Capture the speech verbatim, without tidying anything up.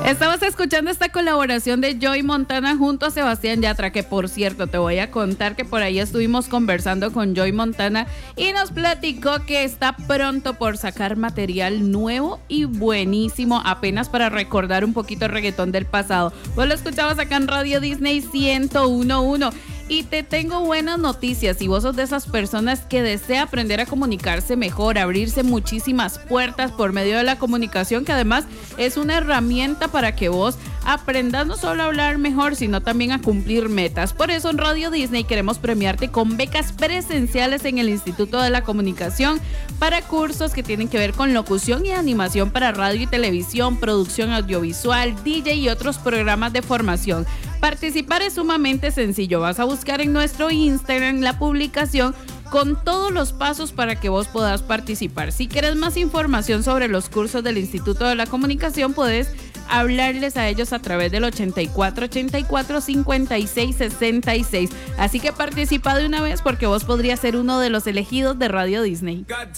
Estamos escuchando esta colaboración de Joey Montana junto a Sebastián Yatra, que por cierto te voy a contar que por ahí estuvimos conversando con Joey Montana y nos platicó que está pronto por sacar material nuevo y buenísimo, apenas para recordar un poquito el reggaetón del pasado. Vos lo escuchabas acá en Radio Disney ciento uno punto uno. Y te tengo buenas noticias. Si vos sos de esas personas que desea aprender a comunicarse mejor, abrirse muchísimas puertas por medio de la comunicación, que además es una herramienta para que vos aprendas no solo a hablar mejor, sino también a cumplir metas. Por eso en Radio Disney queremos premiarte con becas presenciales en el Instituto de la Comunicación para cursos que tienen que ver con locución y animación para radio y televisión, producción audiovisual, D J y otros programas de formación. Participar es sumamente sencillo. Vas a buscar en nuestro Instagram la publicación con todos los pasos para que vos puedas participar. Si quieres más información sobre los cursos del Instituto de la Comunicación, puedes hablarles a ellos a través del ochenta y cuatro, ochenta y cuatro, cincuenta y seis, sesenta y seis. Así que participa de una vez porque vos podrías ser uno de los elegidos de Radio Disney.